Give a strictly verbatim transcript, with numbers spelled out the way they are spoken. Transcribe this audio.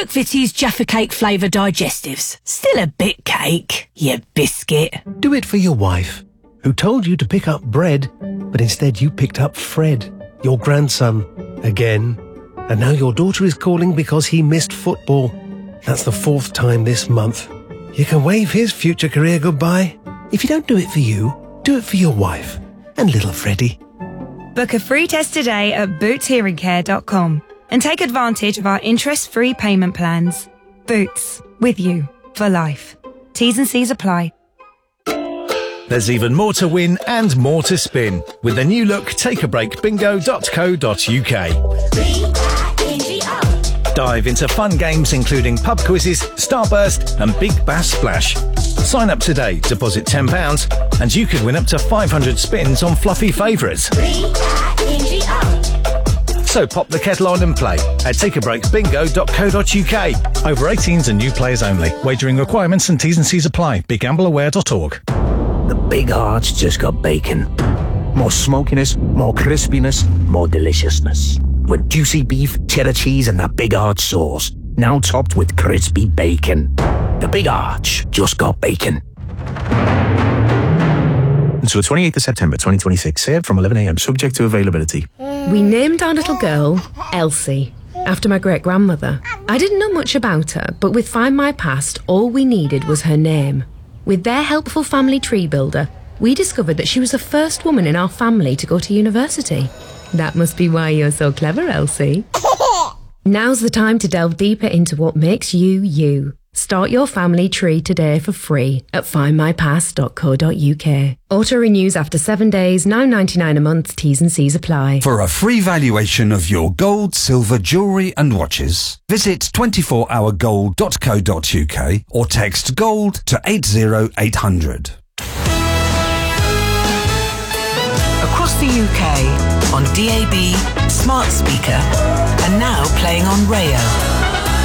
McVitie's Jaffa Cake flavour digestives. Still a bit cake, you biscuit. Do it for your wife, who told you to pick up bread, but instead you picked up Fred, your grandson, again. And now your daughter is calling because he missed football. That's the fourth time this month. You can wave his future career goodbye. If you don't do it for you, do it for your wife and little Freddie. Book a free test today at boots hearing care dot com and take advantage of our interest-free payment plans. Boots, with you for life. T's and C's apply. There's even more to win and more to spin with the new look take a break bingo dot co dot uk. Dive into fun games including pub quizzes, Starburst and Big Bass Splash. Sign up today, deposit ten pounds and you could win up to five hundred spins on fluffy favourites. So pop the kettle on and play at take a break bingo dot co dot uk. Over eighteens and new players only. Wagering requirements and T's and C's apply. be gamble aware dot org. The Big Arch just got bacon. More smokiness, more crispiness, more deliciousness. With juicy beef, cheddar cheese and that Big Arch sauce. Now topped with crispy bacon. The Big Arch just got bacon. Until the twenty-eighth of September twenty twenty-six, served from eleven a m, subject to availability. We named our little girl Elsie, after my great-grandmother. I didn't know much about her, but with Find My Past, all we needed was her name. With their helpful family tree builder, we discovered that she was the first woman in our family to go to university. That must be why you're so clever, Elsie. Now's the time to delve deeper into what makes you, you. Start your family tree today for free at find my past dot co dot uk. Auto renews after seven days, nine ninety-nine a month, T's and C's apply. For a free valuation of your gold, silver, jewellery and watches, visit twenty-four hour gold dot co dot uk or text GOLD to eight zero eight hundred. Across the U K, on D A B, smart speaker, and now playing on Rayo.